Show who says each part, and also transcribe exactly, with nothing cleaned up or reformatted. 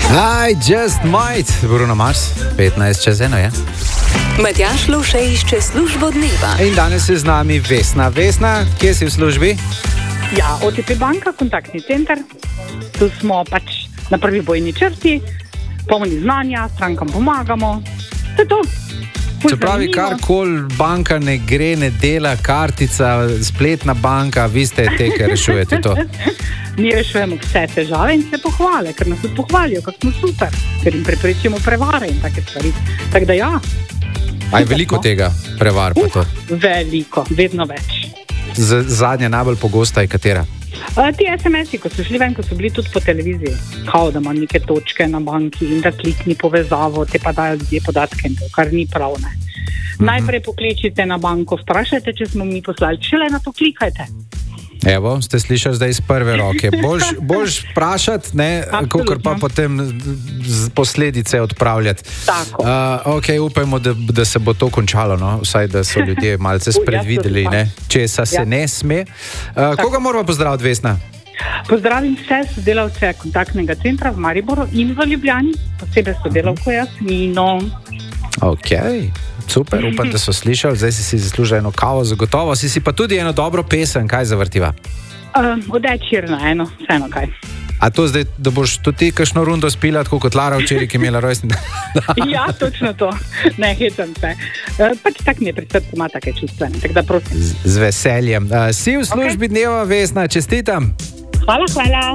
Speaker 1: I just might, Bruno Mars, petnajst čez eno je.
Speaker 2: Matjaž Lovše išče službo dneva.
Speaker 1: In danes je z nami Vesna. Vesna, kje si v službi?
Speaker 3: Ja, O T P banka, kontaktni center. Tu smo pač na prvi bojni črti, polni znanja, strankam pomagamo. To je to. Ful
Speaker 1: Se pravi,
Speaker 3: zanimivo.
Speaker 1: karkoli banka ne gre, ne dela, kartica, spletna banka, vi ste te, ki rešujete to.
Speaker 3: Mi rešujemo vse težave in se pohvale, ker nas tudi pohvalijo, kako smo super, ker jim preprečimo prevare in take stvari. Tako da ja.
Speaker 1: A je veliko tega prevar pa to?
Speaker 3: Uh, veliko, vedno več.
Speaker 1: Z, zadnja najbolj pogosta je katera?
Speaker 3: Uh, ti es em esi, ko so šli ven, ko so bili tudi po televiziji, kao da ima neke točke na banki in da klikni povezavo, te pa dajo ljudje podatke in to, kar ni prav, ne. Mm-hmm. Najprej pokličite na banko, vprašajte, če smo mi poslali, šele na to klikajte.
Speaker 1: Evo, ste slišali zdaj iz prve roke. Boljš, boljš vprašati, ne, kakor pa potem z posledice odpravljati.
Speaker 3: Tako.
Speaker 1: Uh, ok, upajmo, da, da se bo to končalo, no? Vsaj da so ljudje malce spredvideli, ne? Česa se
Speaker 3: Ja.
Speaker 1: ne sme. Uh, koga moramo pozdraviti, Vesna?
Speaker 3: Pozdravim vse sodelavce kontaktnega centra v Mariboru in v Ljubljani, posebej sodelavko Jasmino.
Speaker 1: Ok, super, upam, da so slišali. Zdaj si si zaslužil eno kavo, zagotovo. Si si pa tudi eno dobro pesem, kaj zavrtiva?
Speaker 3: Uh, Odečir na eno, vseeno kaj.
Speaker 1: A to zdaj, da boš tudi ti kakšno rundo spila, tako kot Lara včeraj, ki je imela rojstni dan?
Speaker 3: Ja, točno to. Ne, hecam se. Uh, pač tak mi je pred srcem, ima take čustvene, tako da prosim.
Speaker 1: Z, z veseljem. Uh, si v službi okay. dneva, Vesna, čestitam.
Speaker 3: Hvala, hvala.